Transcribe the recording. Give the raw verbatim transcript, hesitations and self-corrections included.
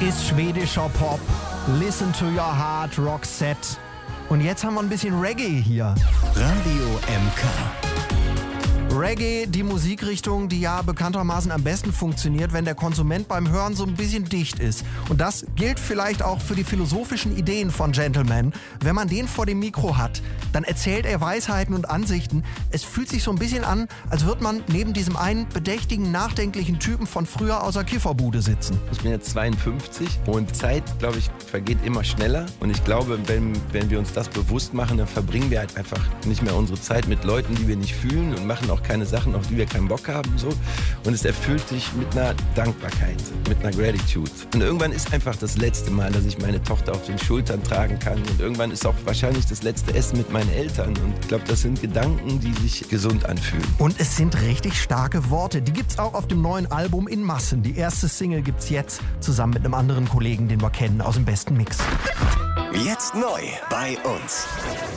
ist schwedischer Pop. Listen to your heart, Roxette. Und jetzt haben wir ein bisschen Reggae hier. Radio M K. Reggae, die Musikrichtung, die ja bekanntermaßen am besten funktioniert, wenn der Konsument beim Hören so ein bisschen dicht ist. Und das gilt vielleicht auch für die philosophischen Ideen von Gentleman. Wenn man den vor dem Mikro hat, dann erzählt er Weisheiten und Ansichten. Es fühlt sich so ein bisschen an, als würde man neben diesem einen bedächtigen, nachdenklichen Typen von früher aus der Kifferbude sitzen. Ich bin jetzt zweiundfünfzig und Zeit, glaube ich, vergeht immer schneller. Und ich glaube, wenn, wenn wir uns das bewusst machen, dann verbringen wir halt einfach nicht mehr unsere Zeit mit Leuten, die wir nicht fühlen und machen auch keine Sachen, auf die wir keinen Bock haben. So. Und es erfüllt dich mit einer Dankbarkeit, mit einer Gratitude. Und irgendwann ist einfach das letzte Mal, dass ich meine Tochter auf den Schultern tragen kann. Und irgendwann ist auch wahrscheinlich das letzte Essen mit meinen Eltern. Und ich glaube, das sind Gedanken, die sich gesund anfühlen. Und es sind richtig starke Worte. Die gibt's auch auf dem neuen Album in Massen. Die erste Single gibt's jetzt zusammen mit einem anderen Kollegen, den wir kennen aus dem besten Mix. Jetzt neu bei uns.